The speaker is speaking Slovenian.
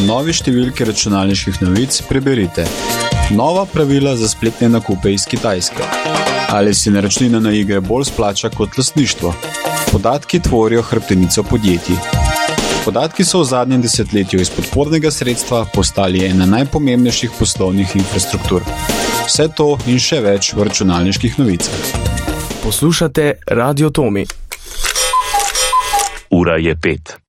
Novi številki računalniških novic preberite. Nova pravila za spletne nakupe iz Kitajske. Ali si naročnina na igre bolj splača kot lastništvo? Podatki tvorijo hrbtenico podjetij. Podatki so v zadnjem desetletju iz podpornega sredstva postali ena najpomembnejših poslovnih infrastruktur. Vse to in še več v računalniških novicah. Poslušate Radio Tomi. Ura je 5.